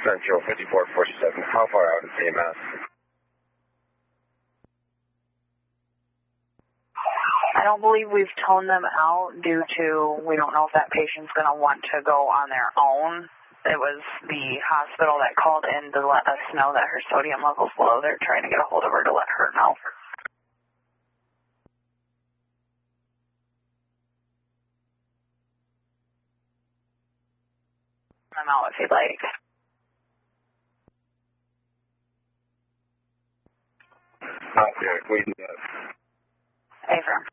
Central 5447. How far out is EMS? I don't believe we've toned them out due to we don't know if that patient's going to want to go on their own. It was the hospital that called in to let us know that her sodium level's low. They're trying to get a hold of her to let her know. I'm out if you'd like. Okay, we do that. Affirm.